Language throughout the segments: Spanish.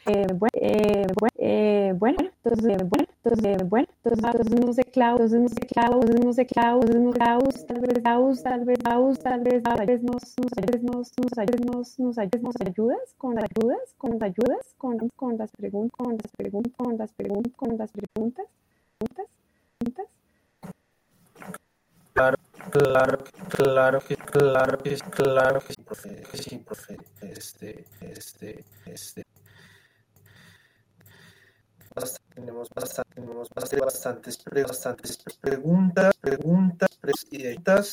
entonces no sé clavos, tal vez nos ayudas con las preguntas. Claro que sí, profe. Tenemos bastantes preguntas, y de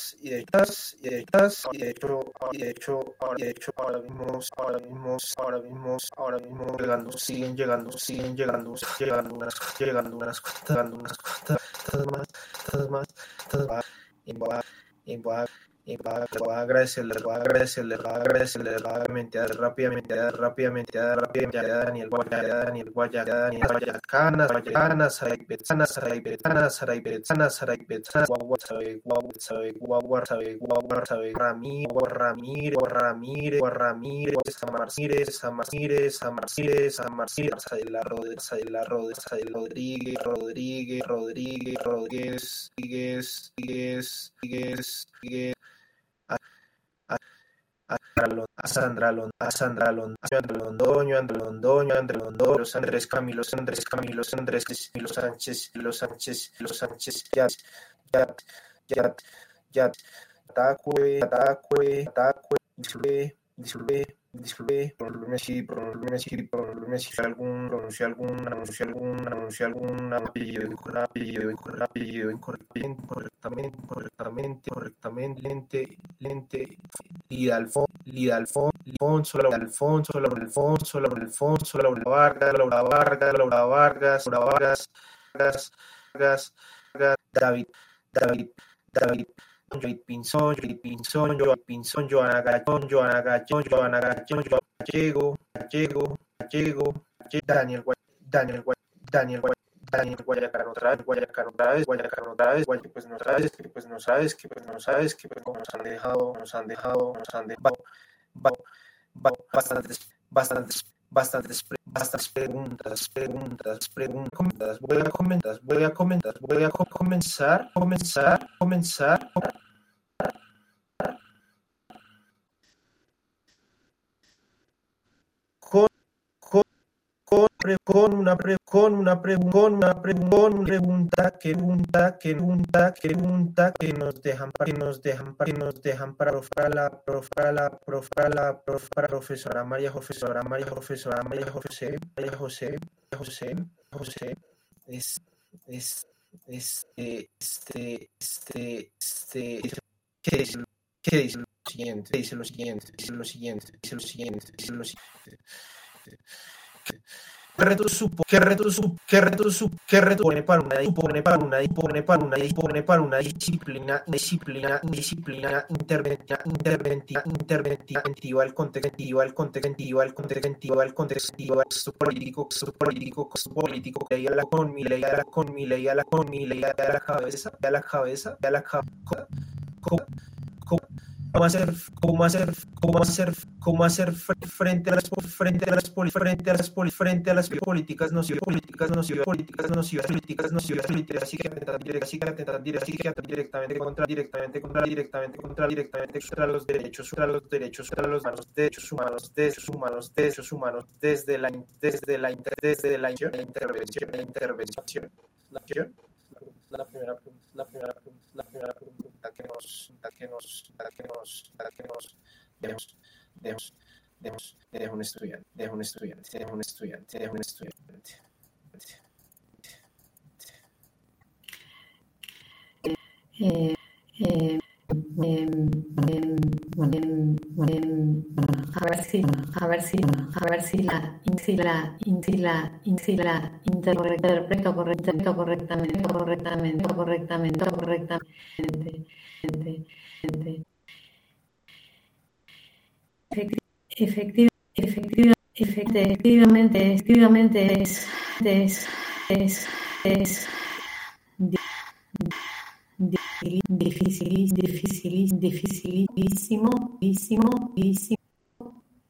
hecho, ahora mismo siguen llegando unas cuantas más. Y voy a agradecerle rápidamente a Daniel Guayacana, Saray Betzana, Ramírez, Rodríguez, a Sandra Londoño, los Andrés Camilo Sánchez, ya, Atacue, disculpe, anunció algún apellido incorrectamente, Alfonso, Laura Vargas, David, Joy Pinzón, Joana Gallego, Daniel Guayacán otra vez, pues no sabes que nos han dejado bastantes preguntas. Voy a comenzar con una pregunta que nos dejan para la profesora María José. ¿Qué dice lo siguiente? ¿Qué reto supone para una disciplina interventiva al contexto político ley a la cabeza cómo hacer frente a las políticas nocivas directamente contra los derechos humanos desde la intervención. La primera pregunta que nos deja un estudiante. A ver si la interpreto correctamente. Efectivamente es dificilísimo,